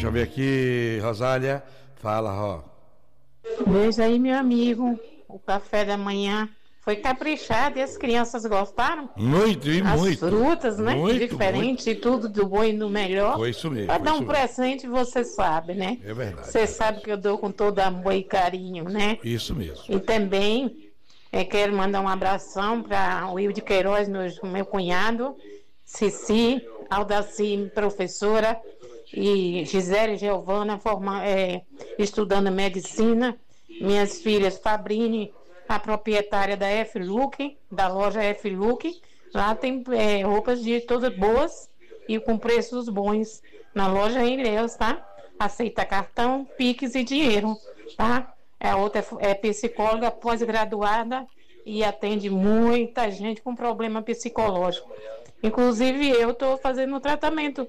Deixa eu ver aqui, Rosália. Fala, Ró. Veja aí, meu amigo, o café da manhã foi caprichado e as crianças gostaram. Muito, e As muito. frutas, né? Muito, Diferente, muito. tudo do bom e do melhor. Foi isso mesmo. Para Foi dar isso um mesmo. presente, você sabe, né? É verdade. Você sabe que eu dou com todo amor e carinho, né? Isso mesmo. E também quero mandar um abração para o Wilde Queiroz, meu cunhado, Cici, Aldaci, professora, e Gisele Giovana, estudando medicina, minhas filhas Fabrine, a proprietária da F-Look, da loja F-Look. Lá tem roupas de todas boas e com preços bons na loja em Ilhéus, tá? Aceita cartão, Pix e dinheiro, tá? A outra é psicóloga pós-graduada e atende muita gente com problema psicológico. Inclusive, eu estou fazendo um tratamento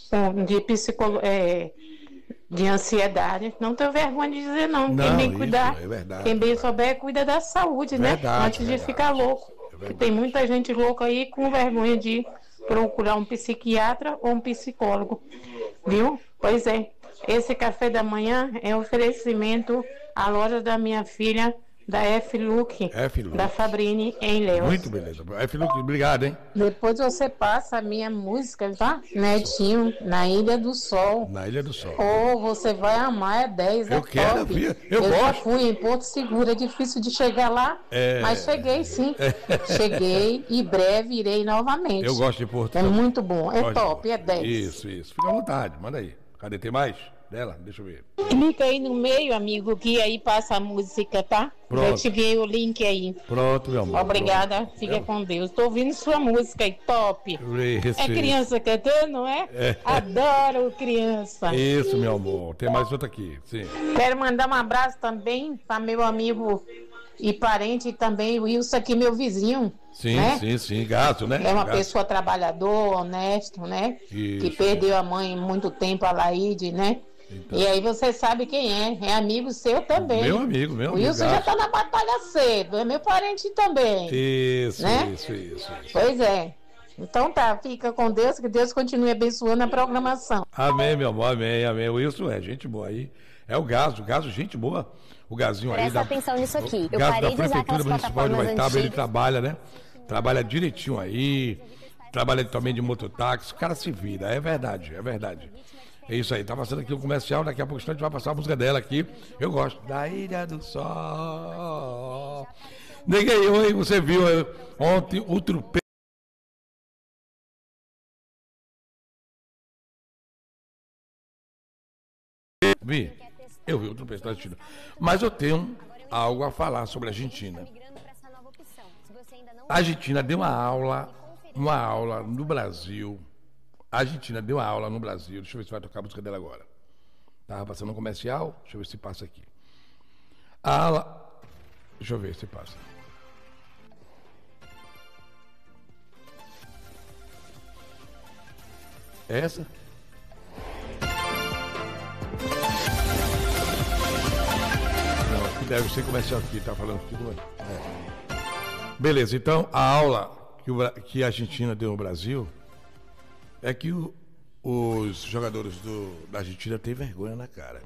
de ansiedade. Não tenho vergonha de dizer não. Quem bem cuidar, é verdade, quem bem souber, cuida da saúde, verdade, né? Antes de ficar louco. Porque tem muita gente louca aí com vergonha de procurar um psiquiatra ou um psicólogo. Viu? Pois é. Esse café da manhã é oferecimento à loja da minha filha, da F-Look, da Fabrine, em Ilhéus. Muito beleza. F-Look, obrigado, hein? Depois você passa a minha música, tá? Netinho, na Ilha do Sol. Na Ilha do Sol. Oh, você vai amar, é 10, eu quero, top. Filha. Eu já fui em Porto Seguro, é difícil de chegar lá, mas cheguei sim. Cheguei e breve irei novamente. Eu gosto de Porto. É muito bom, é top, é 10. Isso. Fica à vontade, manda aí. Cadê? Tem mais? Dela? Deixa eu ver. Clica aí no meio, amigo, que aí passa a música, tá? Pronto. Eu te enviei o link aí. Pronto, meu amor. Obrigada, pronto. fica com Deus. Tô ouvindo sua música aí, top. Isso, é criança cantando, não é? Adoro criança. Isso, meu amor. Tem mais outra aqui, sim. Quero mandar um abraço também para meu amigo e parente também, o Wilson aqui, meu vizinho. Sim, né? sim, gato, né? É uma gato. pessoa trabalhador, honesto, né? Isso. Que perdeu a mãe muito tempo, a Laíde, né? Então. E aí você sabe quem é amigo seu também. Meu amigo. O Wilson já tá na batalha cedo, é meu parente também. Isso, né? Isso. Pois é. Então tá, fica com Deus, que Deus continue abençoando a programação. Amém, meu amor, amém. O Wilson é gente boa aí. É o Gaso, gente boa. O Gazinho aí. Presta atenção nisso aqui. Eu parei da Prefeitura Municipal de Humaitaba, ele trabalha, né? Trabalha direitinho aí. Trabalha também de mototáxi. O cara se vira, é verdade. É isso aí, tá passando aqui o comercial, daqui a pouco a gente vai passar a música dela aqui. Eu gosto. Da Ilha do Sol. Neguei, oi, você viu ontem o trupe. Eu vi o tropeço da Argentina. Mas eu tenho algo a falar sobre a Argentina. A Argentina deu uma aula no Brasil. A Argentina deu uma aula no Brasil. Deixa eu ver se vai tocar a música dela agora. Estava passando um comercial. Deixa eu ver se passa aqui. A aula. Deixa eu ver se passa. É essa? Não, que deve ser comercial aqui. Tá falando aqui. Beleza, então a aula que a Argentina deu no Brasil é que os jogadores da Argentina têm vergonha na cara.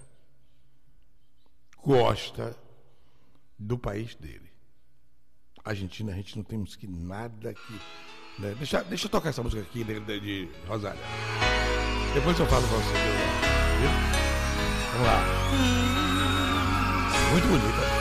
Gosta do país dele. A Argentina, a gente não temos que nada que... Né? Deixa eu tocar essa música aqui de Rosália. Depois eu falo pra você. Viu? Vamos lá. Muito bonita.